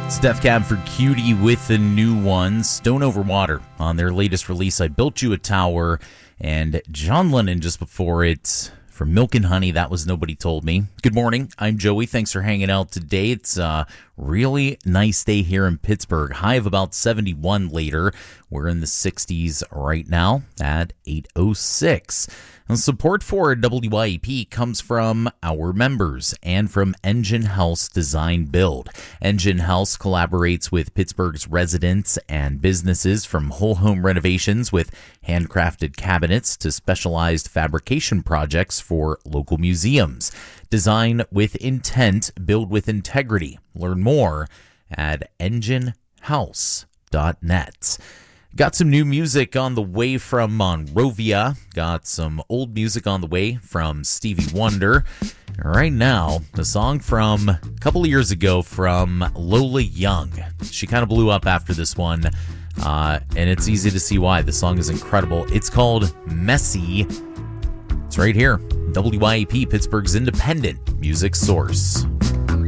Steph Cab for Cutie with the new one, Stone Over Water, on their latest release, I Built You a Tower, and John Lennon just before it from Milk and Honey, that was Nobody Told Me. Good morning, I'm Joey. Thanks for hanging out today. It's a really nice day here in Pittsburgh. High of about 71 later. We're in the 60s right now at 8:06. And support for WYEP comes from our members and from Engine House Design Build. Engine House collaborates with Pittsburgh's residents and businesses, from whole home renovations with handcrafted cabinets to specialized fabrication projects for local museums. Design with intent, build with integrity. Learn more at enginehouse.net. Got some new music on the way from Monrovia. Got some old music on the way from Stevie Wonder. Right now, the song from a couple of years ago from Lola Young. She kind of blew up after this one, and it's easy to see why. The song is incredible. It's called Messy. It's right here. WYEP, Pittsburgh's independent music source.